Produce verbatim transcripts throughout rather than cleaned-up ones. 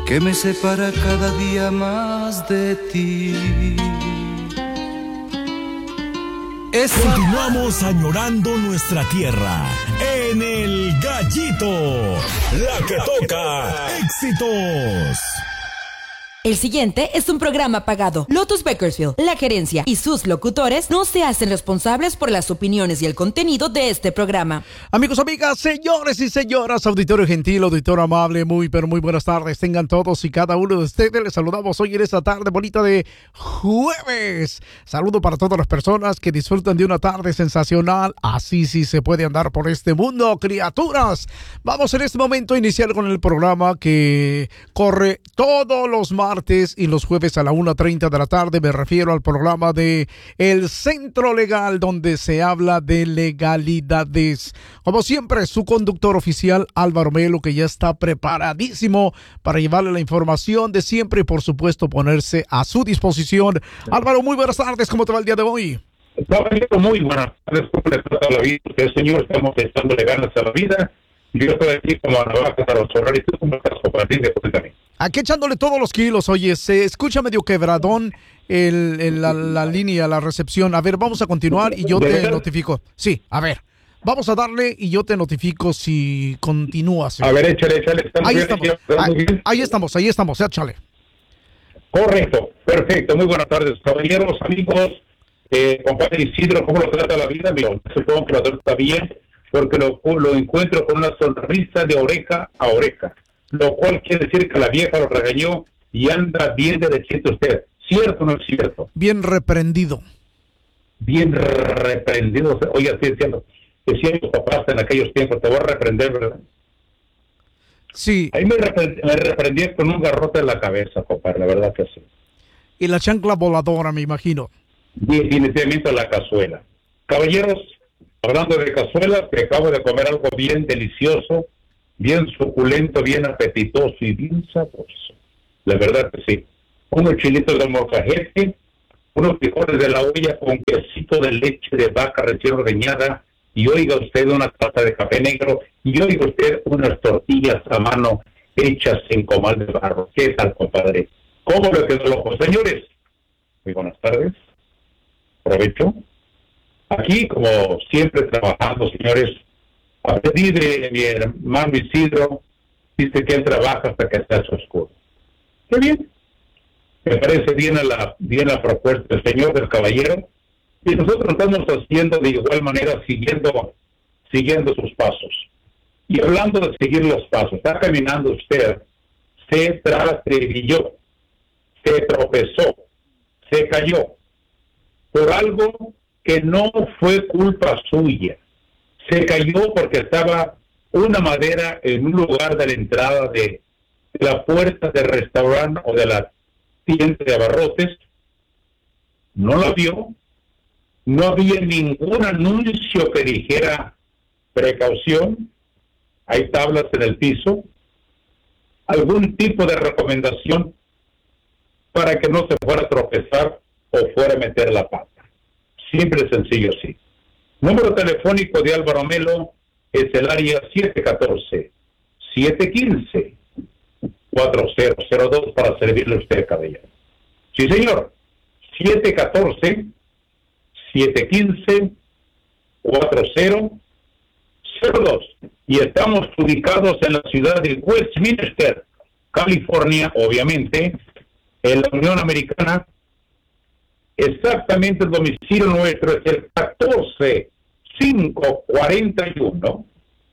que me separa cada día más de ti. Esa... Continuamos añorando nuestra tierra en El Gallito, la que toca éxitos. El siguiente es un programa pagado. Lotus Bakersfield, la gerencia y sus locutores no se hacen responsables por las opiniones y el contenido de este programa. Amigos, amigas, señores y señoras, auditorio gentil, auditorio amable, muy pero muy buenas tardes. Tengan todos y cada uno de ustedes. Les saludamos hoy en esta tarde bonita de jueves. Saludo para todas las personas que disfrutan de una tarde sensacional. Así sí se puede andar por este mundo, criaturas. Vamos en este momento a iniciar con el programa que corre todos los martes y los jueves a la una treinta de la tarde. Me refiero al programa de El Centro Legal, donde se habla de legalidades. Como siempre, su conductor oficial, Álvaro Melo, que ya está preparadísimo para llevarle la información de siempre y, por supuesto, ponerse a su disposición. Álvaro, muy buenas tardes. ¿Cómo te va el día de hoy? Muy buenas tardes. ¿Cómo le trata la vida? Usted, señor, estamos echándole ganas a la vida. Yo estoy aquí como a navaja para los horarios. ¿Tú cómo estás, compadre? Cuéntame. Aquí echándole todos los kilos. Oye, se escucha medio quebradón el, el, la, la línea, la recepción. A ver, vamos a continuar y yo te notifico. Sí, a ver. Vamos a darle y yo te notifico si continúas. A ver, échale, échale. Ahí estamos, ahí, ahí estamos, ahí estamos, échale. Correcto, perfecto. Muy buenas tardes, caballeros, amigos. Eh, compadre Isidro, ¿cómo lo trata la vida? Mira, supongo que lo trata bien, porque lo, lo encuentro con una sonrisa de oreja a oreja, lo cual quiere decir que la vieja lo regañó y anda bien derechito usted. ¿Cierto o no es cierto? Bien reprendido. Bien reprendido. Oye, estoy diciendo, decían tus papás en aquellos tiempos, te voy a reprender, ¿verdad? Sí. Ahí me, reprend, me reprendí con un garrote en la cabeza, compadre, la verdad que sí. Y la chancla voladora, me imagino. Definitivamente la cazuela. Caballeros, hablando de cazuela, que acabo de comer algo bien delicioso, bien suculento, bien apetitoso y bien sabroso. La verdad que sí. Unos chilitos de molcajete, unos frijoles de la olla con quesito de leche de vaca recién ordeñada, y oiga usted una taza de café negro, y oiga usted unas tortillas a mano hechas en comal de barro. ¿Qué tal, compadre? ¿Cómo le quedó el ojo? Señores, muy buenas tardes. Provecho. Aquí, como siempre, trabajando, señores, aprendí de mi hermano Isidro, dice que él trabaja hasta que se hace oscuro. Qué bien. Me parece bien a la, bien la propuesta del señor, del caballero, y nosotros estamos haciendo de igual manera, siguiendo, siguiendo sus pasos. Y hablando de seguir los pasos, está caminando usted, se trastabilló, se tropezó, se cayó, por algo que no fue culpa suya. Se cayó porque estaba una madera en un lugar de la entrada de la puerta del restaurante o de la tienda de abarrotes. No la vio. No había ningún anuncio que dijera precaución. Hay tablas en el piso. Algún tipo de recomendación para que no se fuera a tropezar o fuera a meter la pata. Siempre sencillo así. Número telefónico de Álvaro Melo es el área siete uno cuatro, siete uno cinco, cuatro cero cero dos para servirle a usted, caballero. Sí, señor. siete uno cuatro, siete uno cinco, cuatro cero cero dos. Y estamos ubicados en la ciudad de Westminster, California, obviamente, en la Unión Americana. Exactamente el domicilio nuestro es el catorce cinco cuarenta y uno,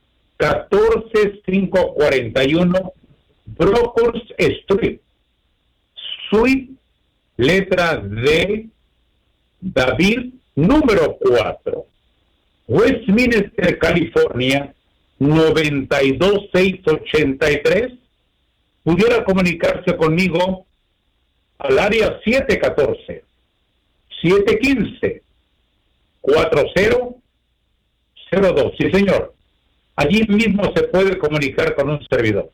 catorce cinco cuarenta y uno Brokers Street, Suite, letra D, David, número cuatro, Westminster, California, noventa y dos mil seiscientos ochenta y tres. Pudiera comunicarse conmigo al área siete uno cuatro, siete uno cinco, cuatro cero cero dos. Sí, señor. Allí mismo se puede comunicar con un servidor.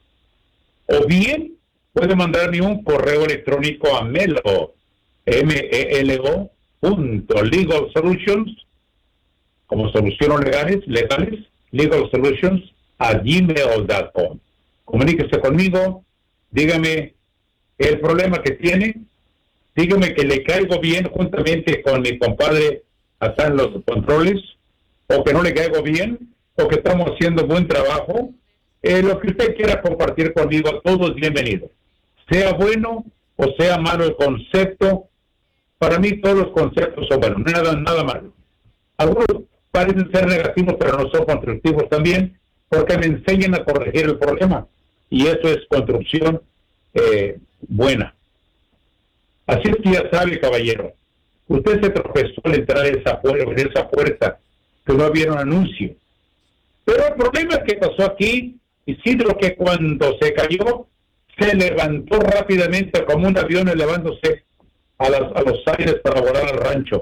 O bien puede mandarme un correo electrónico a melo, M E L O, punto, legal solutions, como soluciones legales, legales, legal solutions, a gmail punto com. Comuníquese conmigo dígame el problema que tiene, dígame que le caigo bien juntamente con mi compadre hasta en los controles, o que no le caigo bien, o que estamos haciendo buen trabajo. Eh, lo que usted quiera compartir conmigo, todo es bienvenido. Sea bueno o sea malo el concepto, para mí todos los conceptos son buenos, nada, nada malo. Algunos parecen ser negativos, pero no son constructivos también, porque me enseñan a corregir el problema, y eso es construcción eh, buena. Así es que ya sabe, caballero, usted se tropezó al entrar en esa puerta, en esa puerta que no había un anuncio. Pero el problema que pasó aquí, Isidro, que cuando se cayó, se levantó rápidamente como un avión elevándose a, las, a los aires para volar al rancho.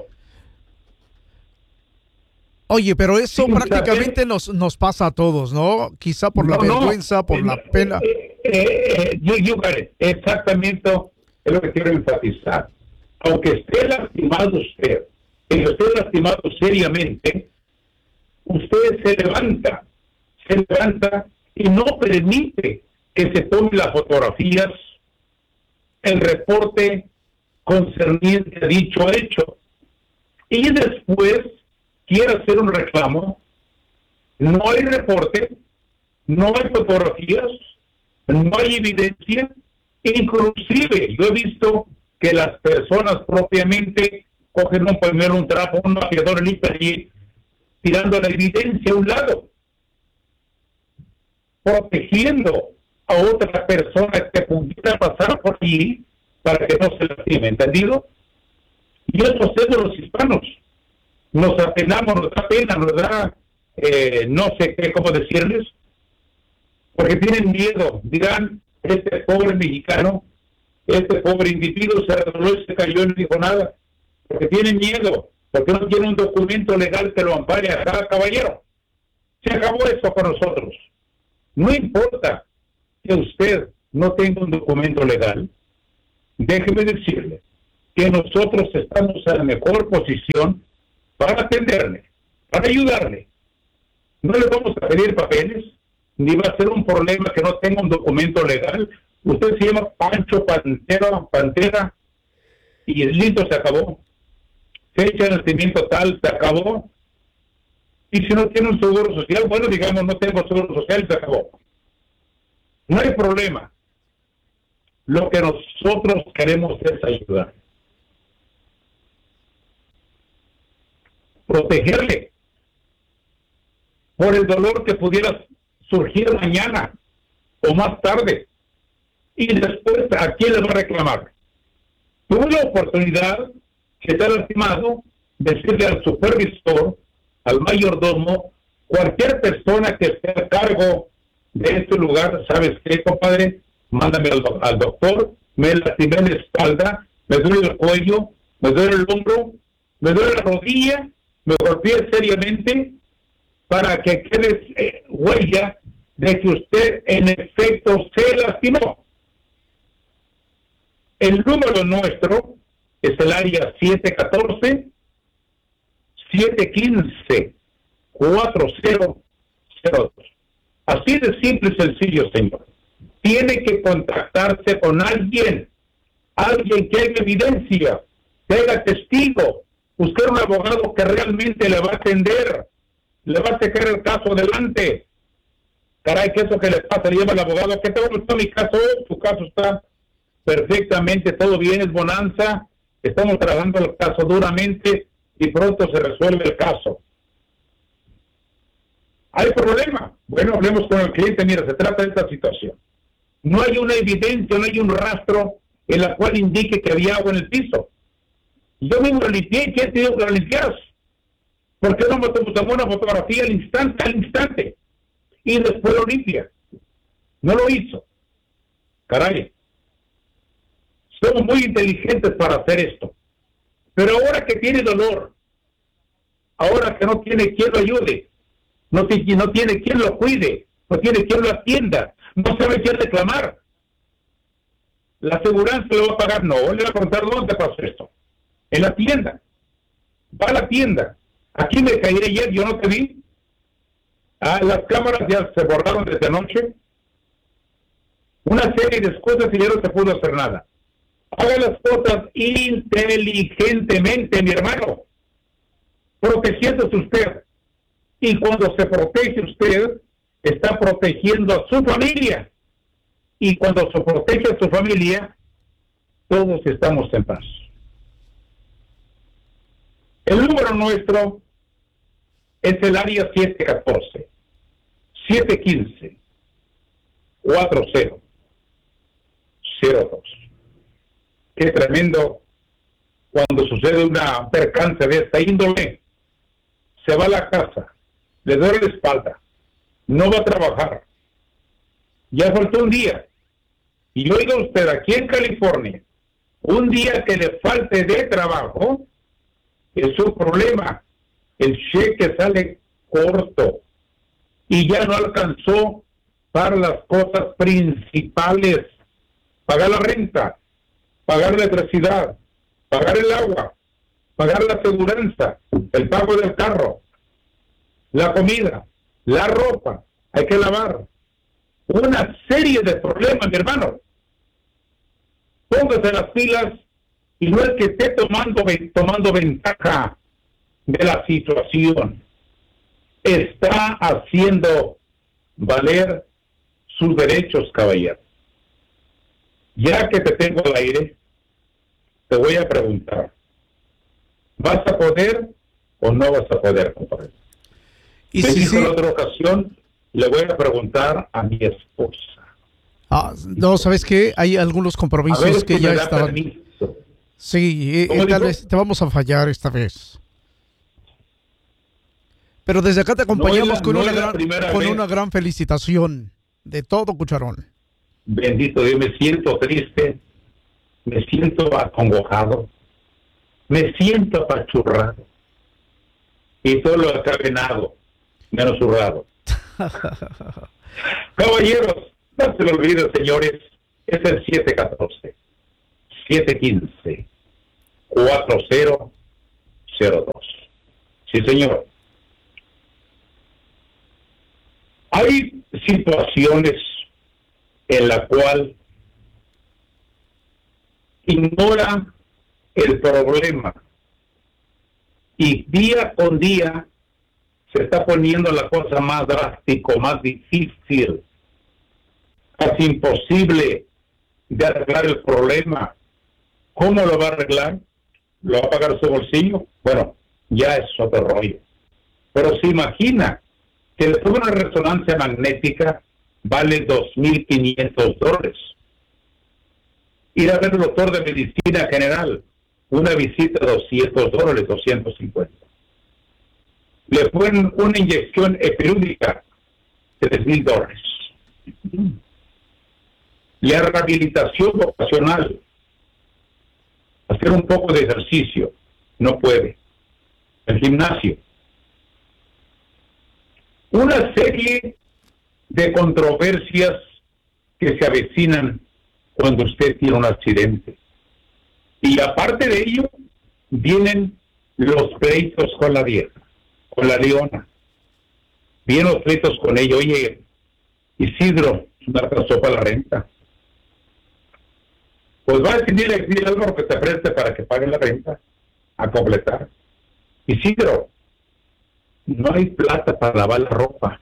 Oye, pero eso Sí, prácticamente nos, nos pasa a todos, ¿no? Quizá por la No, no. vergüenza, por Eh, la pena. Eh, eh, eh, you, you got it. Exactamente es lo que quiero enfatizar. Aunque esté lastimado usted, que esté lastimado seriamente, usted se levanta, se levanta y no permite que se tomen las fotografías, el reporte concerniente a dicho hecho. Y después quiere hacer un reclamo, no hay reporte, no hay fotografías, no hay evidencia. Inclusive yo he visto que las personas propiamente cogen un pañuelo, un trapo, un maquillador y tirando la evidencia a un lado, protegiendo a otra persona que pudiera pasar por allí para que no se lastime, ¿entendido? Y eso es de los hispanos. Nos apenamos, nos da pena, nos da eh, no sé qué, cómo decirles, porque tienen miedo. Dirán, este pobre mexicano, este pobre individuo se arregló y se cayó y no dijo nada, porque tienen miedo, porque no tiene un documento legal que lo ampare a cada caballero. Se acabó eso con nosotros. No importa que usted no tenga un documento legal, déjeme decirle que nosotros estamos en la mejor posición para atenderle, para ayudarle. No le vamos a pedir papeles, ni va a ser un problema que no tenga un documento legal. Usted se llama Pancho Pantera, Pantera, y el lindo se acabó. Fecha de nacimiento tal, se acabó. Y si no tiene un seguro social, bueno, digamos, no tengo seguro social, se acabó. No hay problema. Lo que nosotros queremos es ayudar. Protegerle por el dolor que pudiera surgir mañana o más tarde. Y después, ¿a quién le va a reclamar? Tuve la oportunidad, que está lastimado, decirle al supervisor, al mayordomo, cualquier persona que esté a cargo de este lugar, ¿sabes qué, compadre? Mándame al, al doctor, me lastimé la espalda, me duele el cuello, me duele el hombro, me duele la rodilla, me golpeé seriamente, para que quede eh, huella de que usted en efecto se lastimó. El número nuestro es el área siete uno cuatro, siete uno cinco, cuatro cero cero dos. Así de simple y sencillo, señor. Tiene que contactarse con alguien, alguien que haga evidencia, que haga testigo, buscar un abogado que realmente le va a atender, le va a sacar el caso adelante. Caray, que eso que le pasa, le llama al abogado, ¿qué tal está mi caso? Tu caso está perfectamente, todo bien, es bonanza, estamos trabajando el caso duramente y pronto se resuelve el caso. ¿Hay problema? Bueno, hablemos con el cliente. Mira, se trata de esta situación. No hay una evidencia, no hay un rastro en la cual indique que había agua en el piso. Yo mismo lo limpié. ¿Quién te dijo que lo limpias? ¿Por qué no me tomó una fotografía al instante, al instante? Y después lo limpia. No lo hizo. Caray. Somos muy inteligentes para hacer esto. Pero ahora que tiene dolor, ahora que no tiene quien lo ayude, no, no tiene quien lo cuide, no tiene quien lo atienda, no sabe quién reclamar, la aseguranza le va a pagar, no, le va a contar dónde pasó esto, en la tienda, va a la tienda, aquí me caí ayer, yo no te vi, ah, las cámaras ya se borraron desde anoche, una serie de cosas y ya no se pudo hacer nada. Haga las cosas inteligentemente, mi hermano, protegiéndose usted. Y cuando se protege usted, está protegiendo a su familia. Y cuando se protege a su familia, todos estamos en paz. El número nuestro es el área siete uno cuatro, siete uno cinco, cuatro cero cero dos. Qué tremendo cuando sucede una percance de esta índole. Se va a la casa, le duele la espalda, no va a trabajar. Ya faltó un día. Y oiga usted, aquí en California, un día que le falte de trabajo es su problema. El cheque sale corto y ya no alcanzó para las cosas principales: pagar la renta, pagar la electricidad, pagar el agua, pagar la aseguranza, el pago del carro, la comida, la ropa, hay que lavar. Una serie de problemas, mi hermano. Póngase las pilas y no es que esté tomando, tomando ventaja de la situación. Está haciendo valer sus derechos, caballero. Ya que te tengo al aire, te voy a preguntar: ¿vas a poder o no vas a poder, compadre? Y Me si dijo sí, en otra ocasión, le voy a preguntar a mi esposa. ah, no, ¿sabes qué? Hay algunos A compromisos ver que si ya me da estaban. permiso. Sí, eh, ¿Cómo eh, tal dijo? vez te vamos a fallar esta vez. Pero desde acá te acompañamos No es la- con, no una, es la gran, primera con vez. una gran felicitación de todo, Cucharón. Bendito Dios, me siento triste, me siento acongojado, me siento apachurrado. Y todo lo acá venado, menos zurrado. Caballeros, no se lo olviden, señores, es el siete uno cuatro, siete uno cinco, cuatro cero cero dos. Sí, señor. Hay situaciones en la cual ignora el problema y día con día se está poniendo la cosa más drástico, más difícil, casi imposible de arreglar el problema. ¿Cómo lo va a arreglar? ¿Lo va a pagar su bolsillo? Bueno, ya es otro rollo. Pero se imagina que después de una resonancia magnética vale dos mil quinientos dólares. Ir a ver al doctor de medicina general, una visita de doscientos dólares, doscientos cincuenta. Le ponen una inyección epidúrgica, tres mil dólares. La rehabilitación vocacional, hacer un poco de ejercicio, no puede. El gimnasio. Una serie de controversias que se avecinan cuando usted tiene un accidente. Y aparte de ello, vienen los pleitos con la vieja, con la leona. Vienen los pleitos con ella. Oye, Isidro, me atrasó para la renta. Pues va a decirle a Isidro algo que te preste para que pague la renta, a completar. Isidro, no hay plata para lavar la ropa.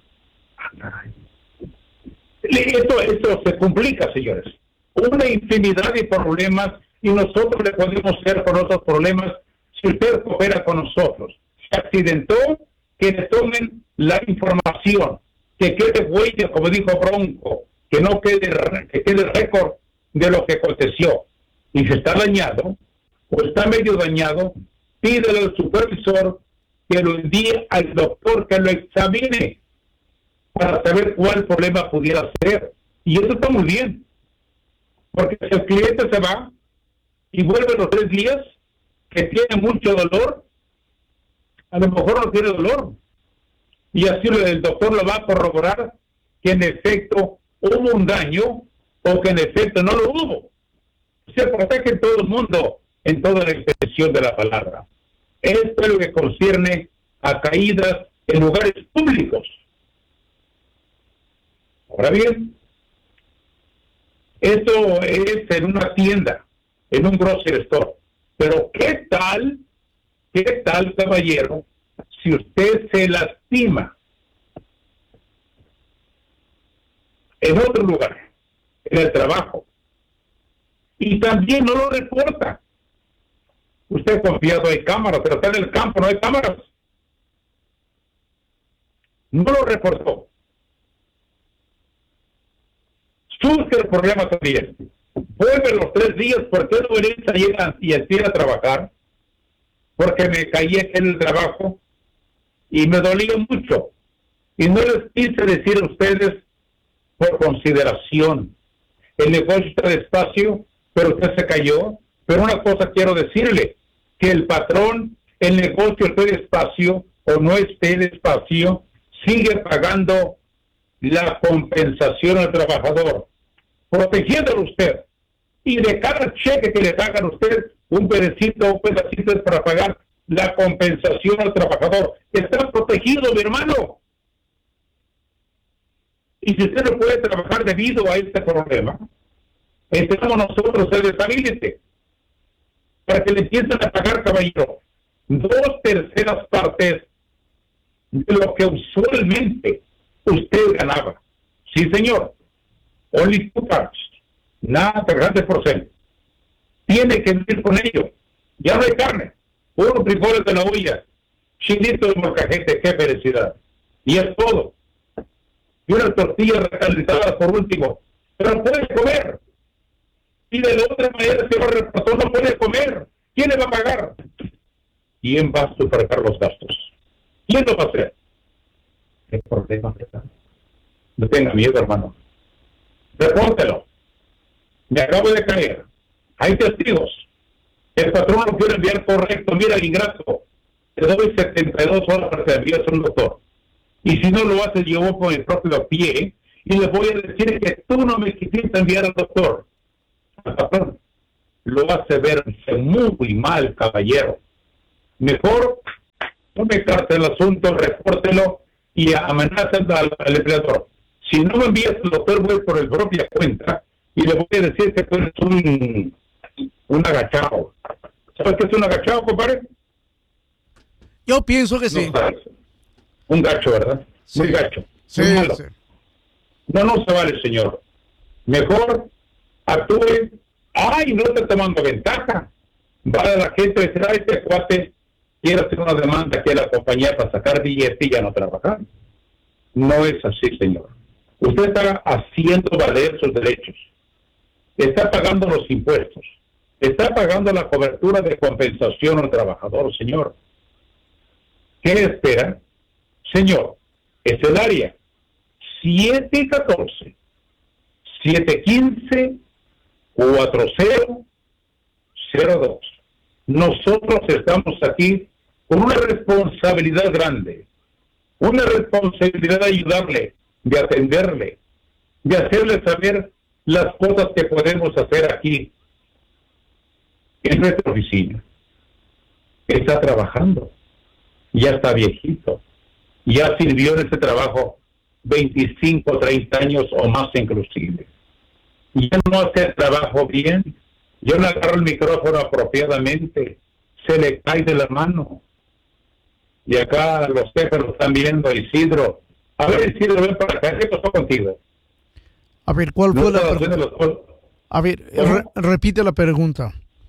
Esto, esto se complica, señores. Una infinidad de problemas y nosotros le podemos hacer con otros problemas si usted coopera con nosotros. Se accidentó, que le tomen la información, que quede huella, como dijo Bronco, que no quede, que quede récord de lo que aconteció. Y si está dañado o está medio dañado, pídele al supervisor que lo envíe al doctor que lo examine para saber cuál problema pudiera ser. Y eso está muy bien, porque si el cliente se va y vuelve los tres días que tiene mucho dolor, a lo mejor no tiene dolor, y así el doctor lo va a corroborar que en efecto hubo un daño o que en efecto no lo hubo. Se protege todo el mundo en toda la extensión de la palabra. Esto es lo que concierne a caídas en lugares públicos. Ahora bien, Esto es en una tienda, en un grocery store. Pero ¿qué tal, qué tal, caballero, si usted se lastima en otro lugar, en el trabajo, y también no lo reporta? Usted confiado, hay cámaras, pero está en el campo, no hay cámaras. No lo reportó. Surge el problema también. Vuelve los tres días, ¿por qué no venís a llegar y empieza a trabajar? Porque me caí aquí en el trabajo y me dolía mucho. Y no les quise decir a ustedes por consideración. El negocio está despacio, pero usted se cayó. Pero una cosa quiero decirle, que el patrón, el negocio esté despacio o no esté despacio, sigue pagando la compensación al trabajador, protegiéndolo usted. Y de cada cheque que le pagan a usted, un pedacito, un pedacito es para pagar la compensación al trabajador. Está protegido, mi hermano. Y si usted no puede trabajar debido a este problema, empezamos nosotros el deshabilite para que le empiecen a pagar, caballero, dos terceras partes de lo que usualmente usted ganaba. Sí, señor. Only two parts. Nada de grandes por ciento. Tiene que vivir con ello. Ya no hay carne. Unos frijoles de la olla. Chilito de molcajete. Qué felicidad. Y es todo. Y unas tortillas recalentadas por último. Pero puede comer. Y de la otra manera, si el repartidor no puede comer, ¿quién le va a pagar? ¿Quién va a sufragar los gastos? ¿Quién lo va a hacer? ¿Qué problema, verdad? No tenga miedo, hermano. Repórtelo. Me acabo de caer. Hay testigos. El patrón lo quiere enviar correcto. Mira, el ingrato. Te doy setenta y dos horas para que envíes a un doctor. Y si no lo haces, yo voy con el propio pie y le voy a decir que tú no me quisiste enviar al doctor. El patrón lo hace verse muy mal, caballero. Mejor tome carta el asunto, repórtelo y amenaza al, al empleador. Si no me envías al doctor, voy por el propia cuenta y le voy a decir que tú eres un, un agachado. ¿Sabes qué es un agachado, compadre? Yo pienso que sí. No sabes. Un gacho, ¿verdad? Sí. Un gacho. Sí, Muy malo. sí. No, no se vale, señor. Mejor actúe. Ay, no está tomando ventaja. Va a la gente y decir, ay, este cuate quiere hacer una demanda aquí a la compañía para sacar billete y ya no trabajar. No es así, señor. Usted está haciendo valer sus derechos. Está pagando los impuestos. Está pagando la cobertura de compensación al trabajador, señor. ¿Qué espera? Señor, es el área siete catorce, siete quince, cuatro cero cero dos. Nosotros estamos aquí con una responsabilidad grande, una responsabilidad de ayudarle, de atenderle, de hacerle saber las cosas que podemos hacer aquí en nuestra oficina. Está trabajando, ya está viejito, ya sirvió en ese trabajo veinticinco, treinta años o más inclusive. Ya no hace el trabajo bien, yo no agarro el micrófono apropiadamente, se le cae de la mano. Y acá los jefes lo están viendo, Isidro. A ver, Isidro, ven para acá, ¿qué pasó contigo? A ver, ¿cuál No fue la estás pregunta? haciendo los- A ver, ¿Cómo? re- repite la pregunta.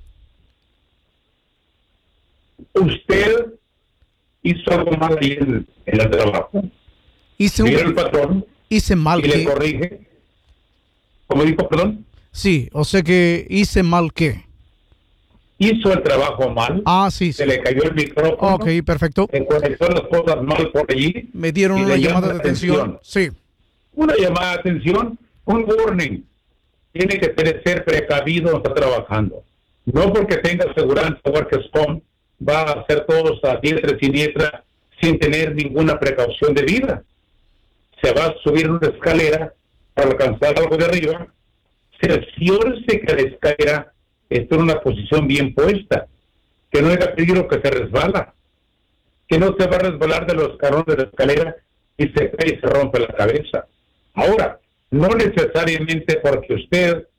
Usted hizo algo mal ahí en, en el trabajo. Hice, Mira el un, patrón hice mal y le que... corrige. ¿Cómo dijo, perdón? Sí, o sea que hice mal que... Hizo el trabajo mal. Ah, sí, sí. Se le cayó el micrófono. Ok, perfecto. Se conectó las cosas mal por allí. Me dieron y una le llama llamada la de atención. Sí. Una llamada de atención, un warning. Tiene que ser, ser precavido, no está trabajando. No porque tenga seguridad Workers Comp va a hacer todos a diestra y siniestra sin tener ninguna precaución de vida. Se va a subir una escalera para alcanzar algo de arriba. Cerciórese que la escalera esté en una posición bien puesta, que no haya peligro que se resbala, que no se va a resbalar de los escalones de la escalera y se cae y se rompe la cabeza. Ahora, no necesariamente porque usted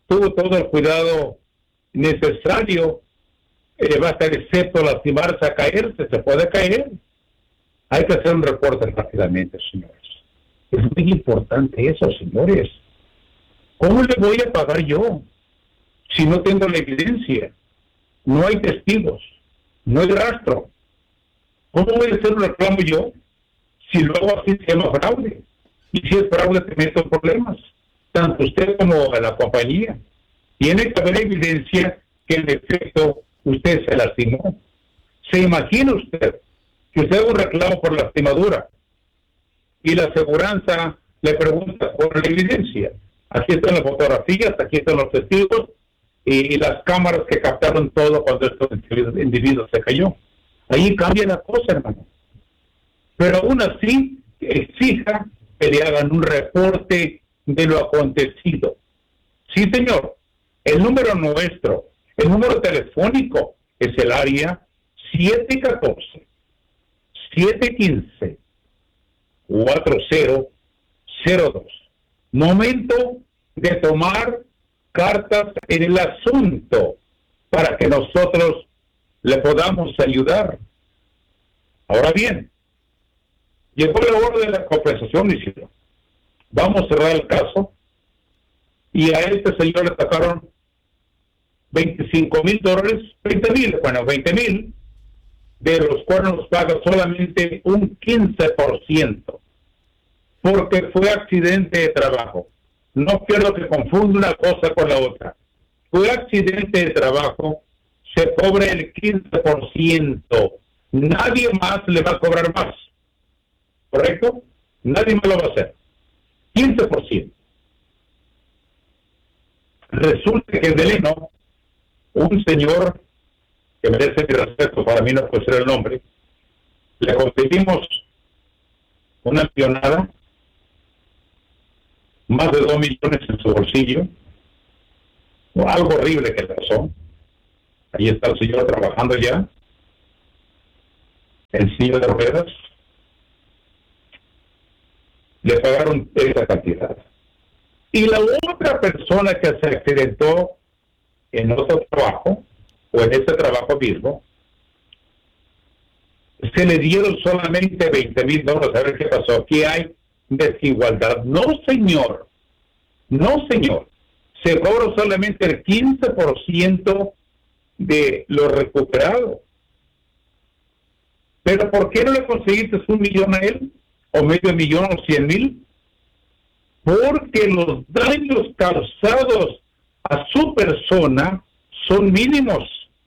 tuvo todo el cuidado necesario, eh, va a estar excepto lastimarse a caerse, se puede caer. Hay que hacer un reporte rápidamente, señores. Es muy importante eso, señores. ¿Cómo le voy a pagar yo si no tengo la evidencia? No hay testigos, no hay rastro. ¿Cómo voy a hacer un reclamo yo si luego así se llama fraude? Y si es fraude te meto en problemas, tanto usted como la compañía. Tiene que haber evidencia que en efecto usted se lastimó. ¿Se imagina usted que usted haga un reclamo por lastimadura y la aseguranza le pregunta por la evidencia? Aquí están las fotografías, aquí están los testigos y, y las cámaras que captaron todo cuando este individuo se cayó. Ahí cambia la cosa, hermano. Pero aún así, exija que le hagan un reporte de lo acontecido. Sí, señor. El número nuestro, el número telefónico es el área siete uno cuatro, siete uno cinco, cuatro cero cero dos. Momento de tomar cartas en el asunto para que nosotros le podamos ayudar. Ahora bien, llegó la hora de la compensación, Isidro. Vamos a cerrar el caso y a este señor le sacaron veinticinco mil dólares, veinte mil, bueno, veinte mil, de los cuales nos paga solamente un quince por ciento, porque fue accidente de trabajo. No quiero que confunda una cosa con la otra. Fue accidente de trabajo, se cobra el quince por ciento. Nadie más le va a cobrar más. ¿Correcto? Nadie más lo va a hacer. quince por ciento. Resulta que de Leno, un señor que merece mi respeto, para mí no puede ser el nombre, le conseguimos una millonada, más de dos millones en su bolsillo, algo horrible que pasó. Ahí está el señor trabajando ya, en silla de ruedas. Le pagaron esa cantidad. Y la otra persona que se accidentó en otro trabajo, o en ese trabajo mismo, se le dieron solamente veinte mil dólares. A ver qué pasó. Aquí hay desigualdad. No, señor. No, señor. Se cobra solamente el quince por ciento de lo recuperado. Pero ¿por qué no le conseguiste un millón a él? ¿O medio millón o cien mil? Porque los daños causados a su persona son mínimos.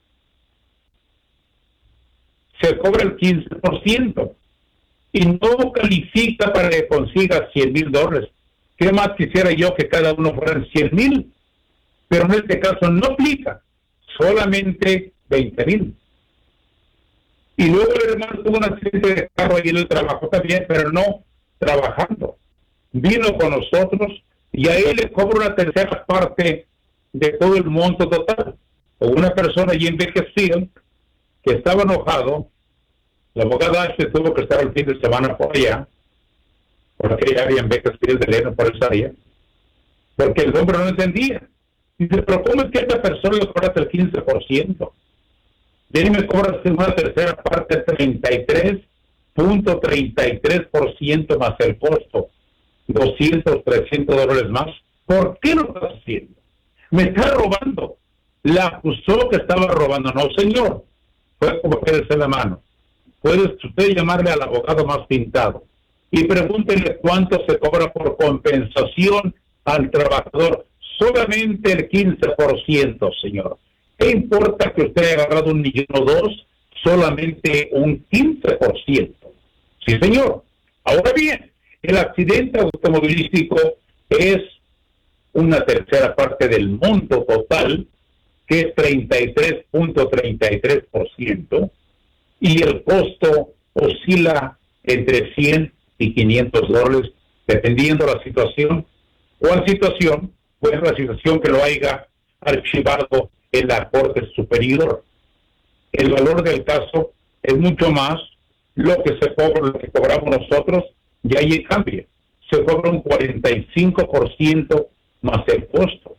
Se cobra el quince por ciento y no califica para que consiga cien mil dólares. ¿Qué más quisiera yo que cada uno fueran cien mil? Pero en este caso no aplica, solamente veinte mil. Y luego el hermano tuvo un accidente de carro ahí en el trabajo también, pero no trabajando. Vino con nosotros y a él le cobra una tercera parte de todo el monto total. O una persona allí en Bakersfield que estaba enojado, la abogada Ashley tuvo que estar el fin de semana por allá, porque ella había en Bakersfield de Leno por esa área, porque el hombre no entendía. Dice, pero ¿cómo es que a esta persona le cobras el quince por ciento? Y él me cobras una tercera parte, treinta y tres punto treinta y tres por ciento más el costo, doscientos, trescientos dólares más. ¿Por qué lo estás haciendo? Me está robando. La acusó que estaba robando. No, señor. Fue como quédese la mano. Puede usted llamarle al abogado más pintado y pregúntele cuánto se cobra por compensación al trabajador. Solamente el quince por ciento, señor. ¿Qué importa que usted haya agarrado un millón o dos? Solamente un quince por ciento. Sí, señor. Ahora bien, el accidente automovilístico es una tercera parte del monto total, que es treinta y tres punto treinta y tres por ciento, y el costo oscila entre cien y quinientos dólares, dependiendo la situación. ¿Cuál situación? Pues la situación que lo haya archivado en la Corte Superior. El valor del caso es mucho más lo que se cobra, lo que cobramos nosotros, y ahí cambia. Se cobra un cuarenta y cinco por ciento más el costo. Ahora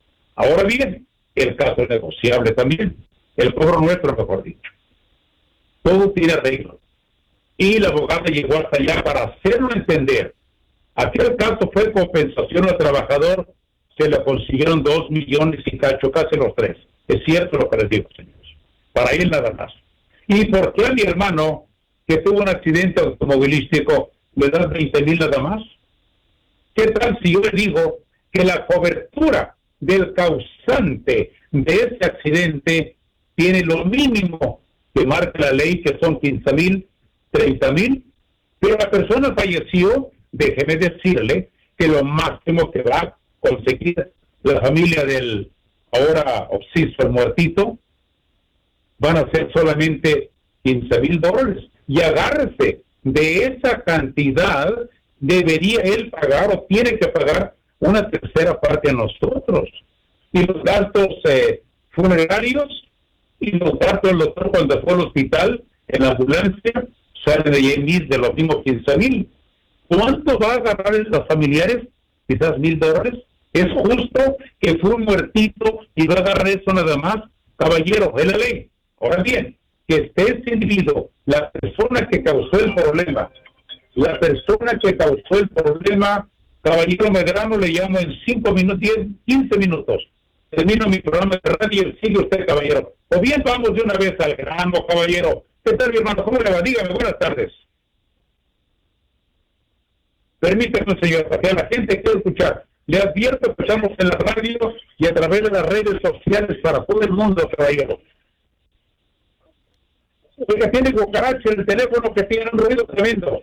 Ahora bien, el caso es negociable también. El cobro nuestro, mejor dicho. Todo tiene arreglo. Y la abogada llegó hasta allá para hacerlo entender. Aquel caso fue compensación al trabajador, se le consiguieron dos millones y cacho, casi los tres. Es cierto lo que les digo, señores. Para él nada más. ¿Y por qué a mi hermano, que tuvo un accidente automovilístico, le dan veinte mil nada más? ¿Qué tal si yo le digo que la cobertura del causante de ese accidente tiene lo mínimo que marca la ley, que son quince mil, treinta mil, pero la persona falleció? Déjeme decirle que lo máximo que va a conseguir la familia del ahora obsiso, el muertito, van a ser solamente quince mil dólares. Y agárrese, de esa cantidad debería él pagar o tiene que pagar una tercera parte a nosotros. Y los gastos eh, funerarios y los gastos del doctor cuando fue al hospital, en la ambulancia, salen de ahí de los mismos quince mil. ¿Cuánto va a agarrar los familiares? Quizás mil dólares. ¿Es justo que fue un muertito y va a agarrar eso nada más? Caballero, es la ley. Ahora bien, que esté ese individuo, la persona que causó el problema, la persona que causó el problema, caballero Medrano, le llamo en cinco minutos, diez, quince minutos. Termino mi programa de radio y sigue usted, caballero. O bien vamos de una vez al grano, caballero. ¿Qué tal, mi hermano? ¿Cómo le va? Dígame, buenas tardes. Permítame, señor, para que la gente quiera escuchar. Le advierto que estamos en la radio y a través de las redes sociales para todo el mundo, caballero. Oiga, tiene cucaracha en el teléfono que tiene un ruido tremendo.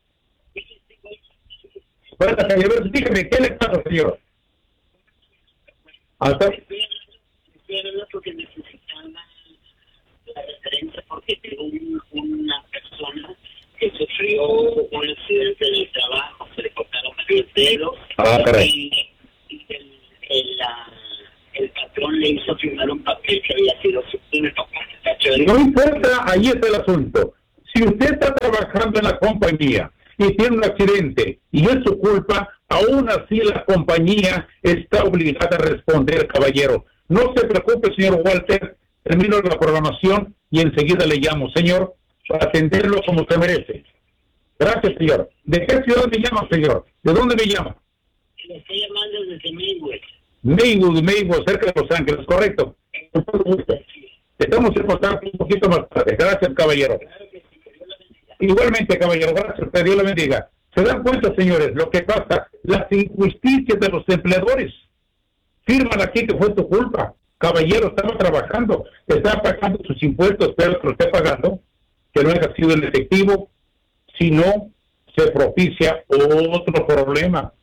Bueno, caballero, dígame, ¿qué le pasa, señor? Hasta... porque necesitaba la referencia porque tengo un, una persona que sufrió un accidente de trabajo, se le cortaron el pelo, ah, y, y el, el, la, el patrón le hizo firmar un papel que había sido su... No importa, ahí está el asunto. Si usted está trabajando en la compañía y tiene un accidente y es su culpa, aún así la compañía está obligada a responder, caballero. No se preocupe, señor Walter, termino la programación y enseguida le llamo, señor, para atenderlo como usted merece. Gracias, señor. ¿De qué ciudad me llama, señor? ¿De dónde me llama? Le estoy llamando desde Maywood. Maywood, Maywood, cerca de Los Ángeles, correcto. Estamos en contacto un poquito más tarde. Gracias, caballero. Igualmente, caballero, gracias. Que Dios le bendiga. ¿Se dan cuenta, señores, lo que pasa? Las injusticias de los empleadores. Firman aquí que fue tu culpa. Caballero, estaba trabajando, está pagando sus impuestos, pero que lo esté pagando, que no haya sido el efectivo, si no, se propicia otro problema.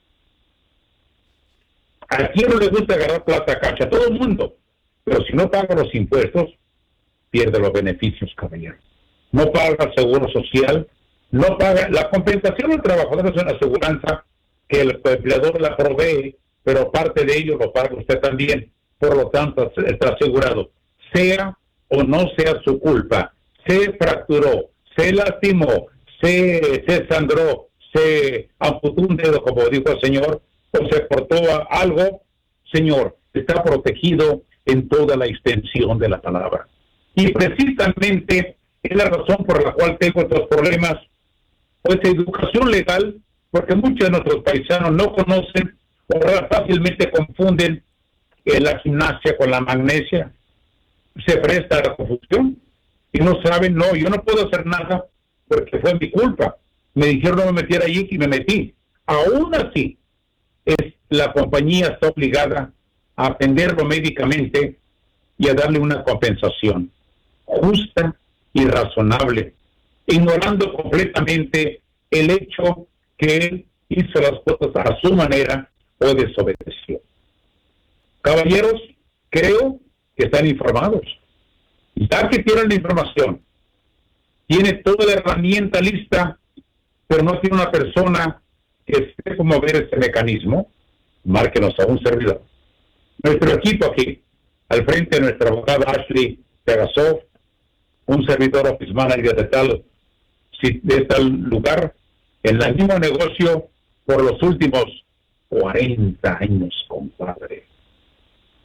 ¿A quién no le gusta agarrar plata cacha? A todo el mundo. Pero si no paga los impuestos, pierde los beneficios, caballero. No paga el seguro social, no paga la compensación del trabajador, es una aseguranza que el empleador la provee, pero parte de ello lo paga usted también. Por lo tanto, está asegurado. Sea o no sea su culpa, se fracturó, se lastimó, se, se sangró, se amputó un dedo, como dijo el señor, o se cortó algo, señor, está protegido en toda la extensión de la palabra. Y precisamente es la razón por la cual tengo estos problemas, pues educación legal, porque muchos de nuestros paisanos no conocen o fácilmente confunden eh, la gimnasia con la magnesia, se presta a la confusión y no saben, no, yo no puedo hacer nada porque fue mi culpa, me dijeron no me metiera allí y me metí. Aún así, es, la compañía está obligada a atenderlo médicamente y a darle una compensación justa y razonable, ignorando completamente el hecho que él hizo las cosas a su manera o desobedeció. Caballeros, creo que están informados. Ya que tienen la información, tiene toda la herramienta lista, pero no tiene una persona que sepa mover ese mecanismo, márquenos a un servidor. Nuestro equipo aquí, al frente de nuestra abogada Ashley Pegasov, un servidor office manager de tal, de tal lugar, en el mismo negocio por los últimos cuarenta años, compadre.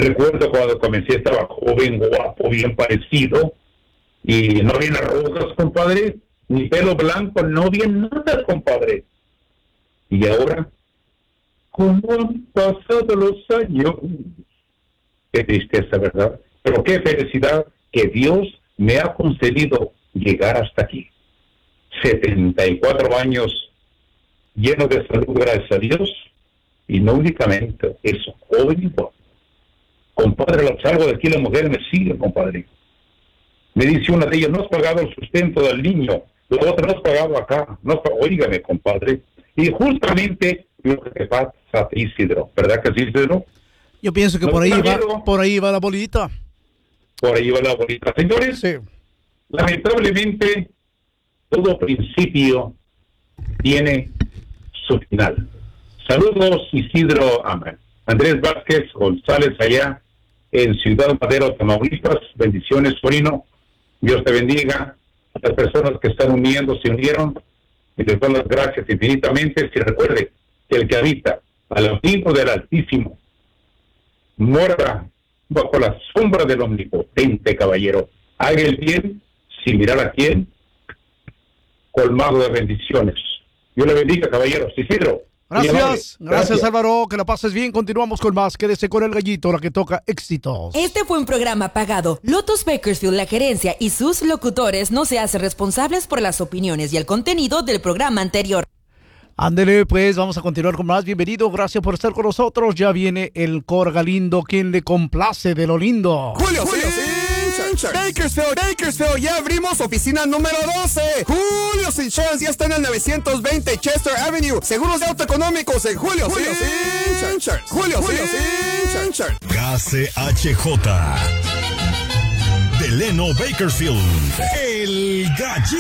Recuerdo cuando comencé, estaba joven, guapo, bien parecido, y no había arrugas, compadre, ni pelo blanco, no había nada, compadre. Y ahora, ¿cómo han pasado los años? Qué tristeza, ¿verdad? Pero qué felicidad que Dios me ha concedido llegar hasta aquí. setenta y cuatro años lleno de salud, gracias a Dios, y no únicamente eso, joven y guapo. Compadre, lo salgo de aquí, la mujer me sigue, compadre. Me dice una de ellas, no has pagado el sustento del niño, la otra no has pagado acá, no has pagado, óigame, compadre. Y justamente lo que te pasa a ti, Isidro, ¿verdad que sí, Isidro? Yo pienso que ¿No por ahí está va, miedo? por ahí va la bolita. Por ahí va la bolita. Señores, Sí. lamentablemente, todo principio tiene su final. Saludos, Isidro Amén. Andrés Vázquez González, allá en Ciudad Madero, Tamaulipas. Bendiciones, sobrino. Dios te bendiga. A las personas que están uniendo, se unieron, y les doy las gracias infinitamente. Si recuerde que el que habita al abrigo del Altísimo mora bajo la sombra del Omnipotente, caballero. Haga el bien sin mirar a quién, colmado de bendiciones. Dios le bendiga, caballeros. Isidro. Gracias, gracias, Gracias. Álvaro, que la pases bien. Continuamos con más. Quédese con el gallito, la que toca éxitos. Este fue un programa pagado. Lotus Bakersfield, la gerencia y sus locutores no se hacen responsables por las opiniones y el contenido del programa anterior. Ándele, pues vamos a continuar con más. Bienvenido, gracias por estar con nosotros. Ya viene el Cor Galindo, quien le complace de lo lindo. Julio, Julio Insurance. Bakersfield, Bakersfield, ya abrimos oficina número doce. Julio Insurance ya está en el novecientos veinte Chester Avenue. Seguros de auto económicos en Julio Insurance. Julio Insurance. K C H J. Delano Bakersfield. El Gallito.